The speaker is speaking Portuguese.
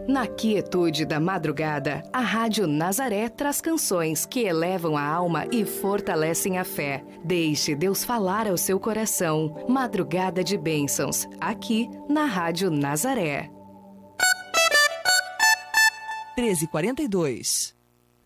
Na quietude da madrugada, a Rádio Nazaré traz canções que elevam a alma e fortalecem a fé. Deixe Deus falar ao seu coração. Madrugada de Bênçãos, aqui na Rádio Nazaré. 13h42.